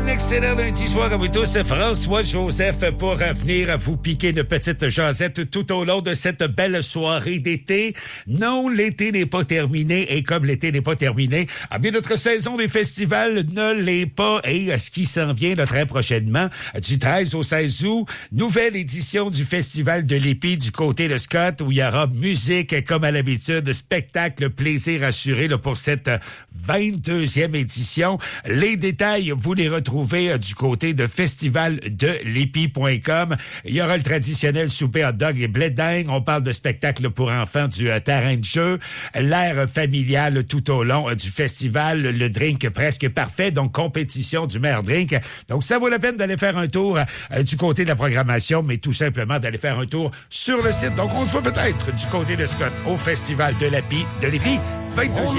Un excellent lundi soir à vous tous. François-Joseph pour venir vous piquer une petite jasette tout au long de cette belle soirée d'été. Non, l'été n'est pas terminé et comme l'été n'est pas terminé, eh bien notre saison des festivals ne l'est pas et ce qui s'en vient très prochainement, du 13 au 16 août, nouvelle édition du Festival de l'Épi du côté de Scott où il y aura musique comme à l'habitude, spectacle, plaisir assuré là, pour cette 22e édition. Les détails, vous les retrouvez du côté de festivaldelépi.com. Il y aura le traditionnel souper hot dog et blé dingue. On parle de spectacle pour enfants, du terrain de jeu, l'air familial tout au long du festival, le drink presque parfait, donc compétition du meilleur drink. Donc, ça vaut la peine d'aller faire un tour du côté de la programmation, mais tout simplement d'aller faire un tour sur le site. Donc, on se voit peut-être du côté de Scott au Festival de l'Épi, 22e